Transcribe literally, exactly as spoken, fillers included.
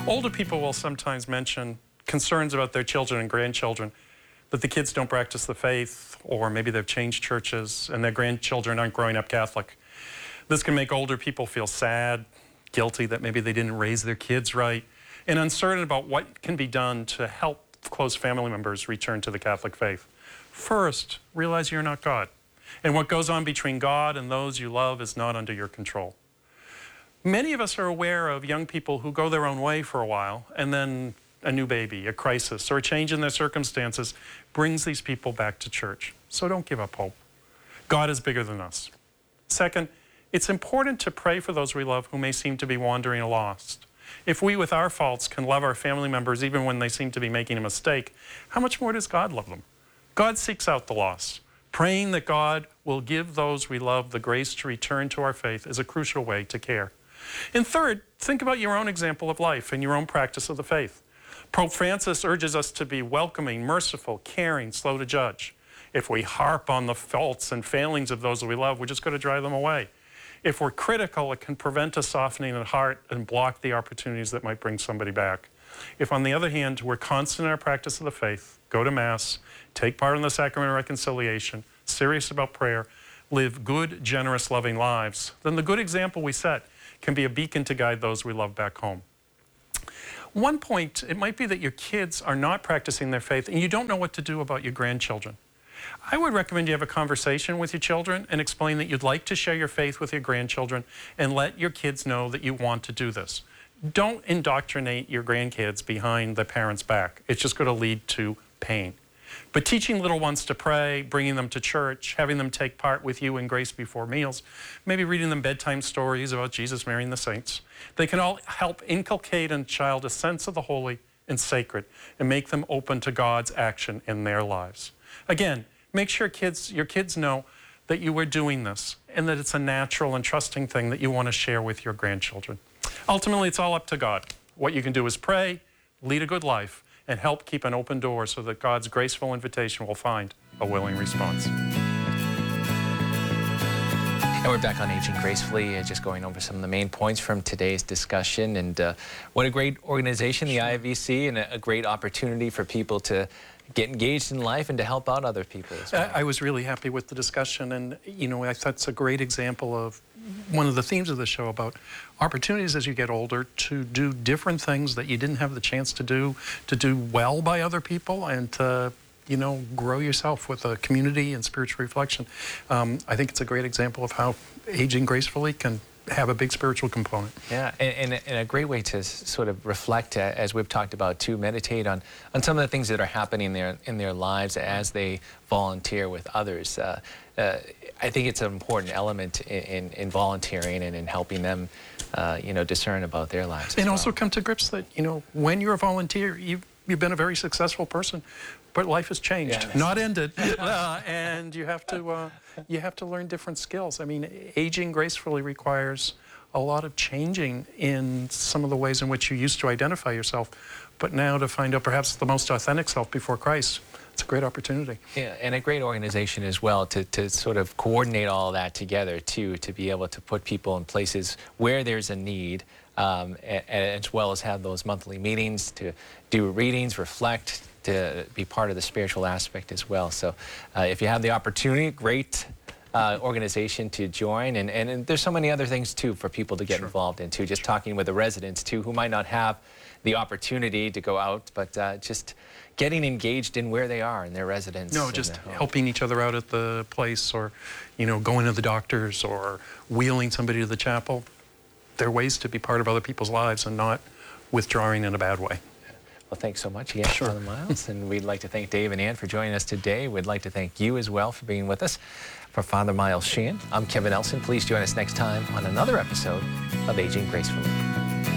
Older people will sometimes mention concerns about their children and grandchildren, that the kids don't practice the faith, or maybe they've changed churches and their grandchildren aren't growing up Catholic. This can make older people feel sad, guilty that maybe they didn't raise their kids right, and uncertain about what can be done to help close family members return to the Catholic faith. First, realize you're not God, and what goes on between God and those you love is not under your control. Many of us are aware of young people who go their own way for a while, and then a new baby, a crisis, or a change in their circumstances brings these people back to church. So don't give up hope. God is bigger than us. Second, it's important to pray for those we love who may seem to be wandering or lost. If we, with our faults, can love our family members even when they seem to be making a mistake, how much more does God love them? God seeks out the lost. Praying that God will give those we love the grace to return to our faith is a crucial way to care. And third, think about your own example of life and your own practice of the faith. Pope Francis urges us to be welcoming, merciful, caring, slow to judge. If we harp on the faults and failings of those we love, we're just going to drive them away. If we're critical, it can prevent a softening of heart and block the opportunities that might bring somebody back. If, on the other hand, we're constant in our practice of the faith, go to Mass, take part in the Sacrament of Reconciliation, serious about prayer, live good, generous, loving lives, then the good example we set can be a beacon to guide those we love back home. One point, it might be that your kids are not practicing their faith and you don't know what to do about your grandchildren. I would recommend you have a conversation with your children and explain that you'd like to share your faith with your grandchildren and let your kids know that you want to do this. Don't indoctrinate your grandkids behind the parents' back. It's just going to lead to pain. But teaching little ones to pray, bringing them to church, having them take part with you in Grace Before Meals, maybe reading them bedtime stories about Jesus, Mary, and the saints, they can all help inculcate in a child a sense of the holy and sacred and make them open to God's action in their lives. Again, make sure kids, your kids know that you are doing this and that it's a natural and trusting thing that you want to share with your grandchildren. Ultimately, it's all up to God. What you can do is pray, lead a good life, and help keep an open door so that God's graceful invitation will find a willing response. And we're back on Aging Gracefully, uh, just going over some of the main points from today's discussion. And uh, what a great organization, the I V C, and a, a great opportunity for people to get engaged in life and to help out other people as well. I, I was really happy with the discussion, and you know, I thought it's a great example of one of the themes of the show about opportunities as you get older to do different things that you didn't have the chance to do, to do well by other people, and to, you know, grow yourself with a community and spiritual reflection. Um, I think it's a great example of how aging gracefully can have a big spiritual component. Yeah, and, and, and a great way to sort of reflect, uh, as we've talked about, to meditate on, on some of the things that are happening there in their lives as they volunteer with others. Uh, uh, I think it's an important element in, in, in volunteering and in helping them, uh, you know, discern about their lives. And well. also come to grips that, you know, when you're a volunteer, you've, you've been a very successful person, but life has changed, yeah, not ended, uh, and you have to uh, you have to learn different skills. I mean, aging gracefully requires a lot of changing in some of the ways in which you used to identify yourself, but now to find out perhaps the most authentic self before Christ, it's a great opportunity. Yeah, and a great organization as well to, to sort of coordinate all that together too, to be able to put people in places where there's a need, um, a, as well as have those monthly meetings to do readings, reflect, to be part of the spiritual aspect as well. So uh, if you have the opportunity, great uh, organization to join. And, and, and there's so many other things too for people to get sure. involved in too. Just sure. talking with the residents too, who might not have the opportunity to go out, but uh, just getting engaged in where they are in their residence. No, just helping each other out at the place, or, you know, going to the doctors or wheeling somebody to the chapel. There are ways to be part of other people's lives and not withdrawing in a bad way. Well, thanks so much again, sure. Father Miles. And we'd like to thank Dave and Ann for joining us today. We'd like to thank you as well for being with us. For Father Miles Sheehan, I'm Kevin Elson. Please join us next time on another episode of Aging Gracefully.